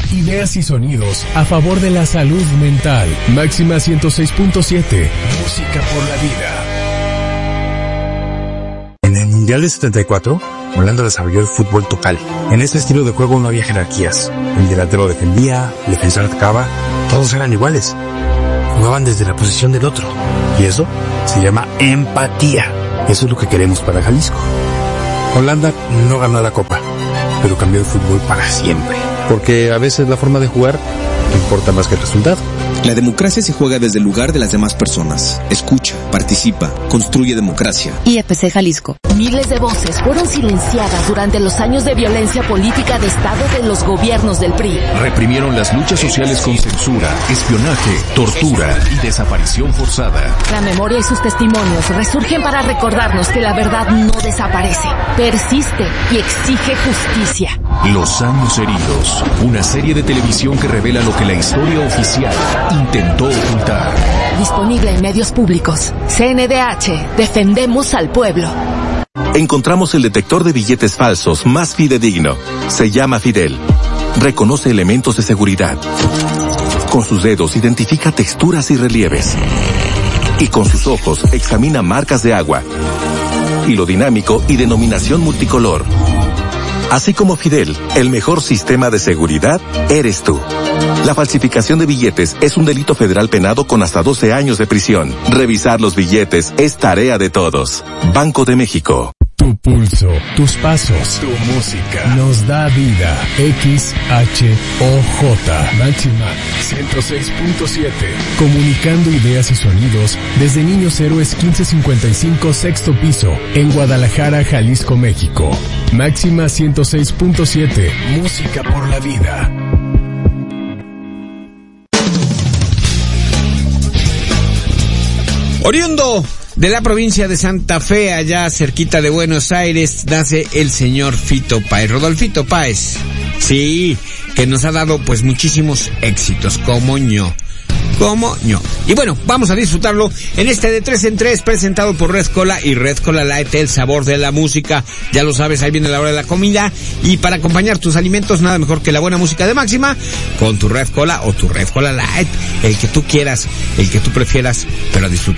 ideas y sonidos a favor de la salud mental. Máxima 106.7, música por la vida. En el Mundial de 74, Holanda desarrolló el fútbol total. En este estilo de juego no había jerarquías. El delantero defendía, el defensor atacaba, todos eran iguales. Jugaban desde la posición del otro. Y eso se llama empatía. Eso es lo que queremos para Jalisco. Holanda no ganó la Copa, pero cambió el fútbol para siempre. Porque a veces la forma de jugar importa más que el resultado. La democracia se juega desde el lugar de las demás personas. Escucha, participa, construye democracia. IFC Jalisco. Miles de voces fueron silenciadas durante los años de violencia política de Estado de los gobiernos del PRI. Reprimieron las luchas sociales con censura, espionaje, tortura y desaparición forzada. La memoria y sus testimonios resurgen para recordarnos que la verdad no desaparece, persiste y exige justicia. Los años heridos, una serie de televisión que revela lo que la historia oficial intentó ocultar. Disponible en medios públicos. CNDH, defendemos al pueblo. Encontramos el detector de billetes falsos más fidedigno. Se llama Fidel. Reconoce elementos de seguridad. Con sus dedos identifica texturas y relieves. Y con sus ojos examina marcas de agua, hilo dinámico y denominación multicolor. Así como Fidel, el mejor sistema de seguridad eres tú. La falsificación de billetes es un delito federal penado con hasta 12 años de prisión. Revisar los billetes es tarea de todos. Banco de México. Tu pulso, tus pasos, tu música nos da vida. XHOJ Máxima 106.7. Comunicando ideas y sonidos desde Niños Héroes 1555 sexto piso en Guadalajara, Jalisco, México. Máxima 106.7. Música por la vida. Oriundo de la provincia de Santa Fe, allá cerquita de Buenos Aires, nace el señor Fito Páez, Rodolfito Páez. Sí, que nos ha dado pues muchísimos éxitos, como ño. Y bueno, vamos a disfrutarlo en este de 3 en 3 presentado por Red Cola y Red Cola Light, el sabor de la música. Ya lo sabes, ahí viene la hora de la comida y para acompañar tus alimentos nada mejor que la buena música de Máxima con tu Red Cola o tu Red Cola Light, el que tú quieras, el que tú prefieras, pero a disfrutar.